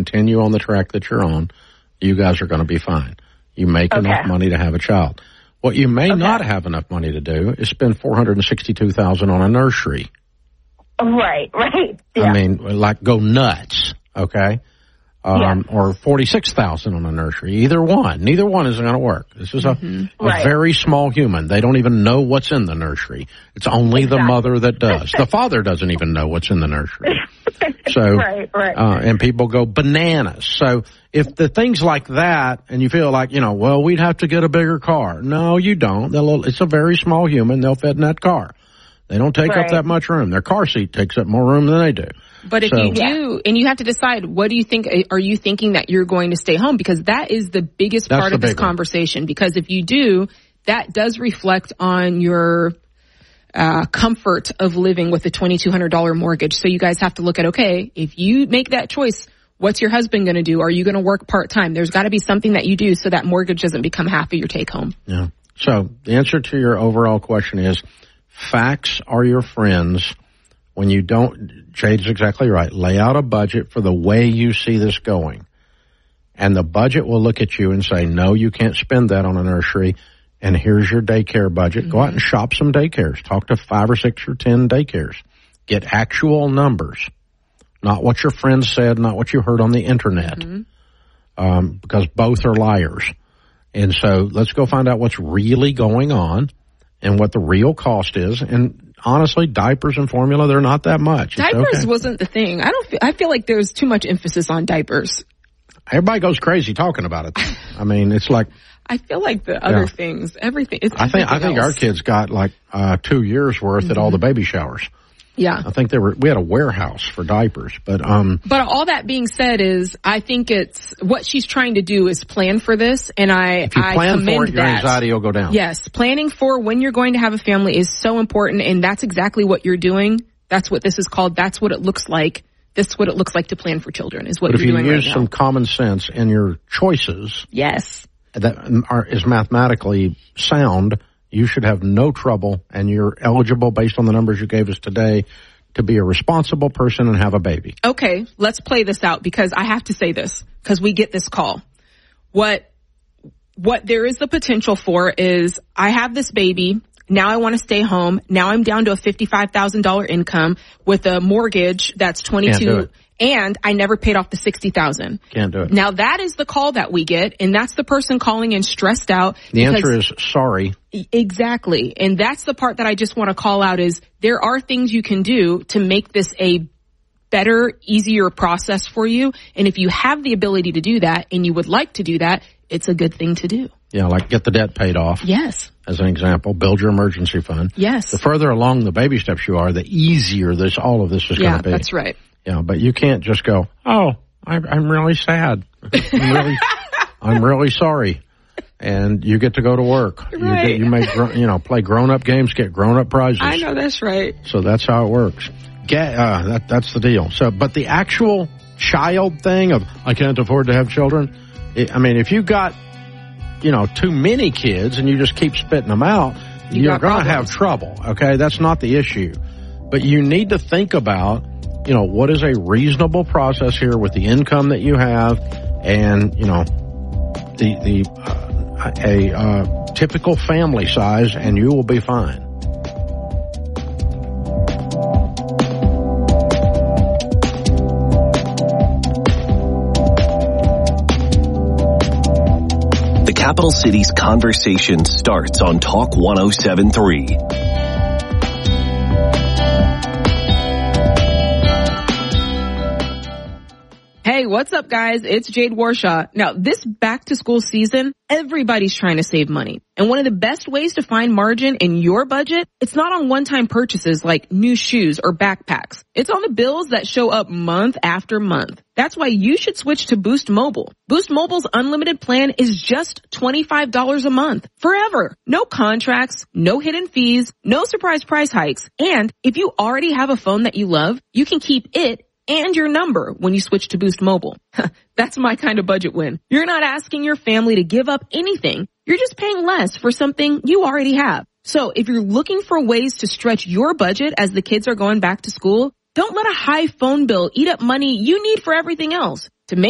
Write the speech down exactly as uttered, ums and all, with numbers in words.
continue on the track that you're on, you guys are going to be fine. You make Okay. enough money to have a child. What you may Okay. not have enough money to do is spend four hundred sixty-two thousand dollars on a nursery. Right, right. Yeah. I mean, like go nuts, okay? Um, Yeah. Or forty-six thousand dollars on a nursery. Either one. Neither one is going to work. This is a, Mm-hmm. a Right. very small human. They don't even know what's in the nursery. It's only the Exactly. mother that does. The father doesn't even know what's in the nursery. So, Right, right. Uh, and people go bananas. So if the things like that, and you feel like, you know, well, we'd have to get a bigger car. No, you don't. They'll, it's a very small human. They'll fit in that car. They don't take Right. up that much room. Their car seat takes up more room than they do. But if So- you do, and you have to decide, what do you think, are you thinking that you're going to stay home? Because that is the biggest That's part the of this big one. conversation. Because if you do, that does reflect on your uh, comfort of living with a twenty-two hundred dollars mortgage. So you guys have to look at, okay, if you make that choice, what's your husband going to do? Are you going to work part-time? There's got to be something that you do so that mortgage doesn't become half of your take-home. Yeah. So the answer to your overall question is facts are your friends. When you don't, Jade's exactly right. Lay out a budget for the way you see this going. And the budget will look at you and say, no, you can't spend that on a nursery. And here's your daycare budget. Mm-hmm. Go out and shop some daycares. Talk to five or six or ten daycares. Get actual numbers. Not what your friends said, not what you heard on the internet. Mm-hmm. Um, because both are liars. And so let's go find out what's really going on and what the real cost is. And honestly, diapers and formula, they're not that much. It's Diapers okay. wasn't the thing. I don't feel, I feel like there's too much emphasis on diapers. Everybody goes crazy talking about it. I mean, it's like, I feel like the other Yeah. things, everything. It's I think, I everything think our else. kids got like, uh, two years worth Mm-hmm. at all the baby showers. Yeah. I think they were, we had a warehouse for diapers, but, um, But all that being said is, I think it's, what she's trying to do is plan for this, and I, if you I plan commend for it, your that. anxiety will go down. Yes. Planning for when you're going to have a family is so important, and that's exactly what you're doing. That's what this is called. That's what it looks like. This is what it looks like to plan for children, is what But if you're you doing use right some now. common sense in your choices, Yes. that are, is mathematically sound, you should have no trouble, and you're eligible based on the numbers you gave us today to be a responsible person and have a baby. Okay, let's play this out, because I have to say this, because we get this call. What, what there is the potential for is, I have this baby, now I want to stay home, now I'm down to a fifty-five thousand dollars income with a mortgage that's Can't do twenty-two, it. and I never paid off the sixty thousand dollars. Can't do it. Now that is the call that we get, and that's the person calling in stressed out. The because- answer is sorry. Exactly. And that's the part that I just want to call out is there are things you can do to make this a better, easier process for you. And if you have the ability to do that and you would like to do that, it's a good thing to do. Yeah, like get the debt paid off. Yes. As an example, build your emergency fund. Yes. The further along the baby steps you are, the easier this all of this is Yeah, going to be. that's right. Yeah, but you can't just go, oh, I'm, I'm really sad. I'm really, I'm really sorry. And you get to go to work. You Right. get, you make, gr- you know, play grown-up games, get grown-up prizes. I know that's right. So that's how it works. Get, uh, that, that's the deal. So, but the actual child thing of, I can't afford to have children. It, I mean, if you got, you know, too many kids and you just keep spitting them out, You you're got going to problems. have trouble. Okay. That's not the issue. But you need to think about, you know, what is a reasonable process here with the income that you have and, you know, the, the, uh, a, uh, typical family size, and you will be fine. The Capital City's conversation starts on Talk one oh seven point three. Hey, what's up, guys? It's Jade Warshaw. Now, this back to school season, everybody's trying to save money. And one of the best ways to find margin in your budget, it's not on one-time purchases like new shoes or backpacks. It's on the bills that show up month after month. That's why you should switch to Boost Mobile. Boost Mobile's unlimited plan is just twenty-five dollars a month. Forever. No contracts, no hidden fees, no surprise price hikes. And if you already have a phone that you love, you can keep it and your number when you switch to Boost Mobile. That's my kind of budget win. You're not asking your family to give up anything. You're just paying less for something you already have. So if you're looking for ways to stretch your budget as the kids are going back to school, don't let a high phone bill eat up money you need for everything else.